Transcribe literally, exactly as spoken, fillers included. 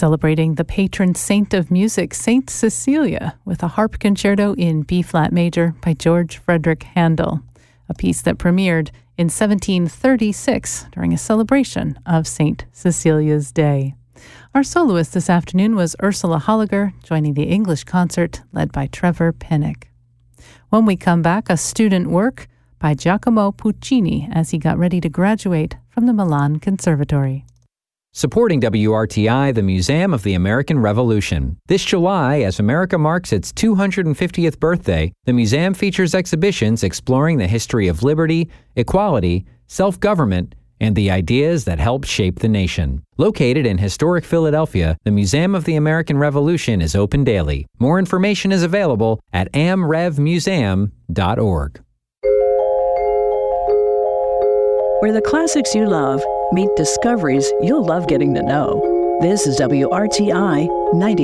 celebrating the patron saint of music, Saint Cecilia, with a harp concerto in B-flat major by George Frederick Handel, a piece that premiered in seventeen thirty-six during a celebration of Saint Cecilia's Day. Our soloist this afternoon was Ursula Holliger, joining the English concert led by Trevor Pinnock. When we come back, a student work by Giacomo Puccini as he got ready to graduate from the Milan Conservatory. Supporting W R T I, the Museum of the American Revolution. This July, as America marks its two hundred fiftieth birthday, the museum features exhibitions exploring the history of liberty, equality, self-government, and the ideas that helped shape the nation. Located in historic Philadelphia, the Museum of the American Revolution is open daily. More information is available at a m rev museum dot org. Where the classics you love meet discoveries you'll love getting to know. This is W R T I ninety.